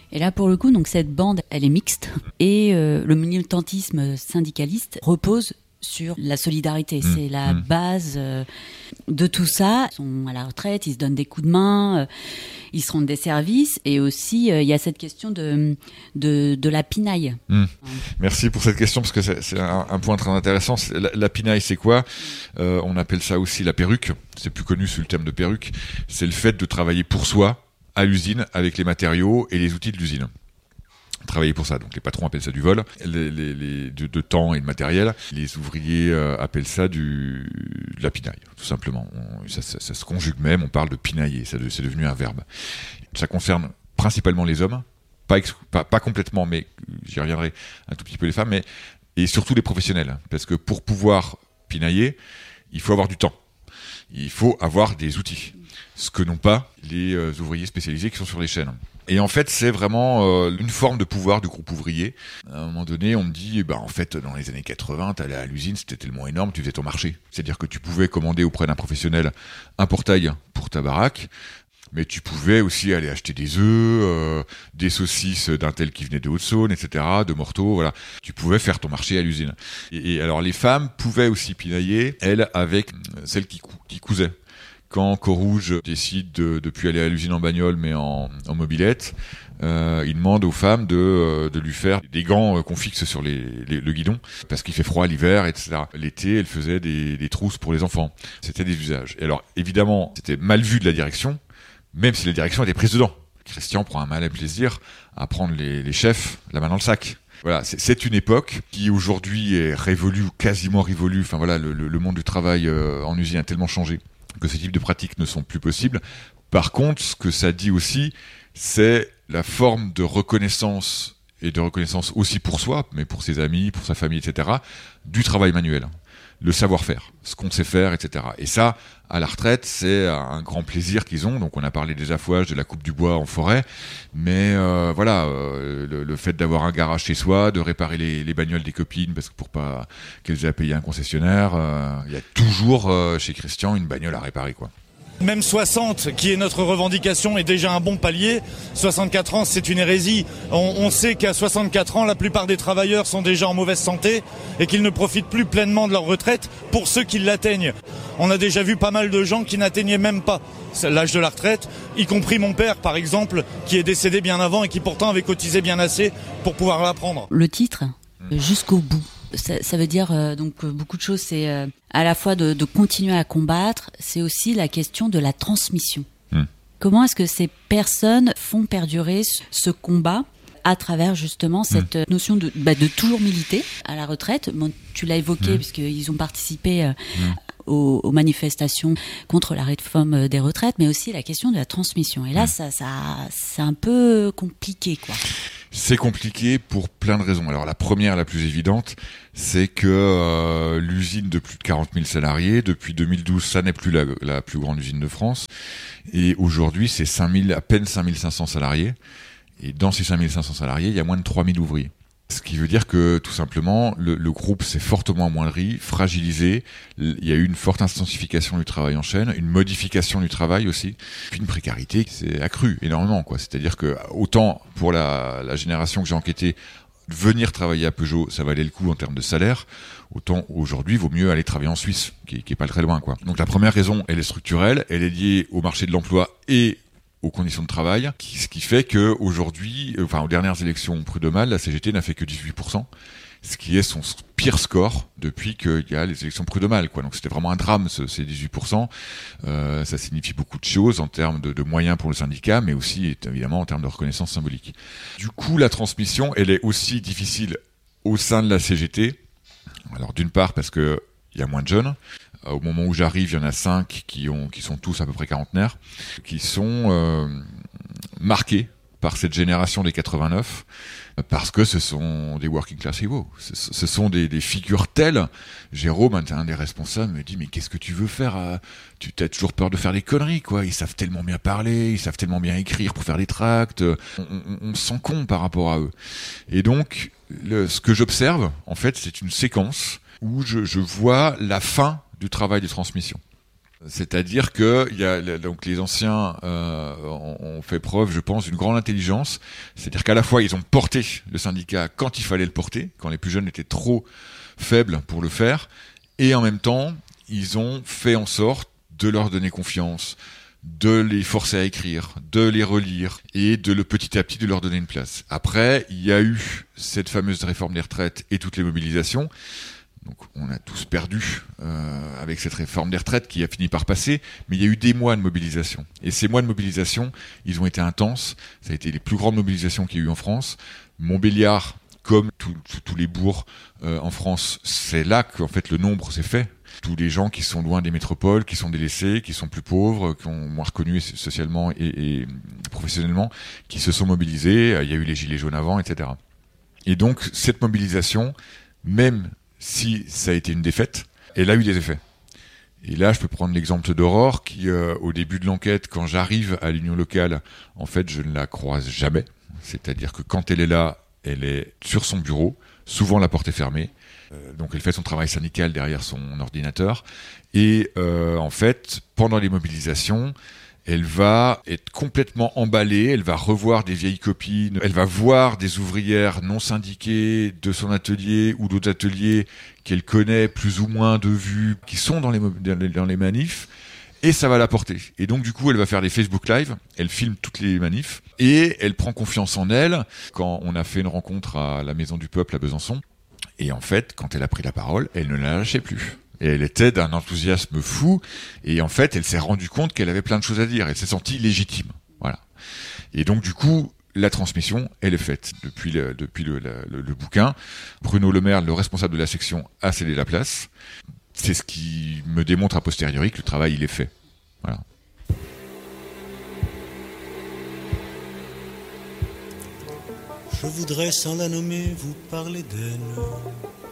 Et là, pour le coup, donc cette bande, elle est mixte. Et le militantisme syndicaliste repose sur la solidarité. C'est la base de tout ça. Ils sont à la retraite, ils se donnent des coups de main, ils se rendent des services. Et aussi, il y a cette question de la pinaille. Merci pour cette question, parce que c'est un point très intéressant. La pinaille, c'est quoi ? On appelle ça aussi la perruque. C'est plus connu sous le terme de perruque. C'est le fait de travailler pour soi, à l'usine, avec les matériaux et les outils de l'usine. Travailler pour ça. Donc les patrons appellent ça du vol, de temps et de matériel. Les ouvriers appellent ça de la pinaille, tout simplement. Ça se conjugue même, on parle de pinailler, c'est devenu un verbe. Ça concerne principalement les hommes, pas complètement, mais j'y reviendrai un tout petit peu les femmes, et surtout les professionnels. Parce que pour pouvoir pinailler, il faut avoir du temps. Il faut avoir des outils. Ce que n'ont pas les ouvriers spécialisés qui sont sur les chaînes. Et en fait, c'est vraiment une forme de pouvoir du groupe ouvrier. À un moment donné, on me dit, en fait, dans les années 80, t'allais à l'usine, c'était tellement énorme, tu faisais ton marché. C'est-à-dire que tu pouvais commander auprès d'un professionnel un portail pour ta baraque, mais tu pouvais aussi aller acheter des œufs, des saucisses d'un tel qui venait de Haute-Saône, etc., de Morteau, voilà. Tu pouvais faire ton marché à l'usine. Et alors, les femmes pouvaient aussi pinailler, elles, avec celles qui cousaient. Quand Corouge décide de plus aller à l'usine en bagnole mais en mobilette, il demande aux femmes de lui faire des gants qu'on fixe sur le guidon parce qu'il fait froid l'hiver, etc. L'été, elle faisait des trousses pour les enfants. C'était des usages. Et alors, évidemment, c'était mal vu de la direction, même si la direction était prise dedans. Christian prend un malin plaisir à prendre les chefs la main dans le sac. Voilà, c'est une époque qui aujourd'hui est révolue ou quasiment révolue. Enfin voilà, le monde du travail en usine a tellement changé que ce type de pratiques ne sont plus possibles. Par contre, ce que ça dit aussi, c'est la forme de reconnaissance, et de reconnaissance aussi pour soi, mais pour ses amis, pour sa famille, etc., du travail manuel. Le savoir-faire, ce qu'on sait faire, etc. Et ça, à la retraite, c'est un grand plaisir qu'ils ont. Donc on a parlé des affouages, de la coupe du bois en forêt, mais le fait d'avoir un garage chez soi, de réparer les bagnoles des copines, parce que pour pas qu'elles aient à payer un concessionnaire, il y a toujours chez Christian une bagnole à réparer, quoi. Même 60, qui est notre revendication, est déjà un bon palier. 64 ans, c'est une hérésie. On sait qu'à 64 ans, la plupart des travailleurs sont déjà en mauvaise santé et qu'ils ne profitent plus pleinement de leur retraite pour ceux qui l'atteignent. On a déjà vu pas mal de gens qui n'atteignaient même pas l'âge de la retraite, y compris mon père, par exemple, qui est décédé bien avant et qui pourtant avait cotisé bien assez pour pouvoir la prendre. Le titre, jusqu'au bout. Ça veut dire donc beaucoup de choses. C'est à la fois de continuer à combattre, c'est aussi la question de la transmission. Comment est-ce que ces personnes font perdurer ce combat à travers justement cette notion de toujours militer à la retraite. Bon, tu l'as évoqué puisqu'ils ont participé aux manifestations contre la réforme des retraites, mais aussi la question de la transmission. Et là, ça c'est un peu compliqué, quoi. C'est compliqué pour plein de raisons. Alors la première, la plus évidente, c'est que l'usine de plus de 40 000 salariés, depuis 2012, ça n'est plus la plus grande usine de France. Et aujourd'hui, c'est à peine 5 500 salariés. Et dans ces 5 500 salariés, il y a moins de 3 000 ouvriers. Ce qui veut dire que, tout simplement, le groupe s'est fortement amoindri, fragilisé. Il y a eu une forte intensification du travail en chaîne, une modification du travail aussi, puis une précarité qui s'est accrue énormément, quoi. C'est-à-dire que, autant pour la génération que j'ai enquêtée, venir travailler à Peugeot, ça valait le coup en termes de salaire, autant aujourd'hui, il vaut mieux aller travailler en Suisse, qui est pas très loin, quoi. Donc la première raison, elle est structurelle, elle est liée au marché de l'emploi et aux conditions de travail, ce qui fait que aujourd'hui, aux dernières élections prud'homales, la CGT n'a fait que 18%, ce qui est son pire score depuis qu'il y a les élections prud'homales, quoi. Donc c'était vraiment un drame, ces 18%. Ça signifie beaucoup de choses en termes de moyens pour le syndicat, mais aussi évidemment en termes de reconnaissance symbolique. Du coup, la transmission, elle est aussi difficile au sein de la CGT. Alors d'une part parce que il y a moins de jeunes. Au moment où j'arrive, il y en a 5 qui sont tous à peu près quarantenaires, qui sont marqués par cette génération des 89, parce que ce sont des working class heroes. Ce sont des figures telles. Jérôme, un des responsables, me dit « Mais qu'est-ce que tu veux faire Tu as toujours peur de faire des conneries, quoi. Ils savent tellement bien parler, ils savent tellement bien écrire pour faire des tracts. On se sent con par rapport à eux. » Et donc, ce que j'observe, en fait, c'est une séquence où je vois la fin du travail de transmission. C'est-à-dire que donc les anciens ont fait preuve, je pense, d'une grande intelligence. C'est-à-dire qu'à la fois, ils ont porté le syndicat quand il fallait le porter, quand les plus jeunes étaient trop faibles pour le faire, et en même temps, ils ont fait en sorte de leur donner confiance, de les forcer à écrire, de les relire et petit à petit de leur donner une place. Après, il y a eu cette fameuse réforme des retraites et toutes les mobilisations. Donc on a tous perdu avec cette réforme des retraites qui a fini par passer, mais il y a eu des mois de mobilisation. Et ces mois de mobilisation, ils ont été intenses. Ça a été les plus grandes mobilisations qu'il y a eu en France. Montbéliard, comme tous les bourgs en France, c'est là qu'en fait le nombre s'est fait. Tous les gens qui sont loin des métropoles, qui sont délaissés, qui sont plus pauvres, qui ont moins reconnu socialement et professionnellement, qui se sont mobilisés. Il y a eu les gilets jaunes avant, etc. Et donc cette mobilisation, même si ça a été une défaite, elle a eu des effets. Et là, je peux prendre l'exemple d'Aurore, qui, au début de l'enquête, quand j'arrive à l'union locale, en fait, je ne la croise jamais. C'est-à-dire que quand elle est là, elle est sur son bureau, souvent la porte est fermée. Donc elle fait son travail syndical derrière son ordinateur. Et en fait, pendant les mobilisations, elle va être complètement emballée, elle va revoir des vieilles copines, elle va voir des ouvrières non syndiquées de son atelier ou d'autres ateliers qu'elle connaît plus ou moins de vue, qui sont dans les manifs, et ça va la porter. Et donc du coup, elle va faire des Facebook Live, elle filme toutes les manifs, et elle prend confiance en elle. Quand on a fait une rencontre à la Maison du Peuple à Besançon, et en fait, quand elle a pris la parole, elle ne la lâchait plus. Et elle était d'un enthousiasme fou. Et en fait, elle s'est rendue compte qu'elle avait plein de choses à dire. Elle s'est sentie légitime. Voilà. Et donc, du coup, la transmission, elle est faite. Depuis le bouquin, Bruno Le Maire, le responsable de la section, a cédé la place. C'est ce qui me démontre a posteriori que le travail, il est fait. Voilà. Je voudrais, sans la nommer, vous parler d'elle.